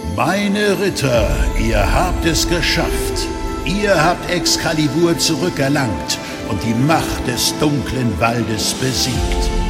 Meine Ritter, ihr habt es geschafft. Ihr habt Excalibur zurückerlangt und die Macht des dunklen Waldes besiegt.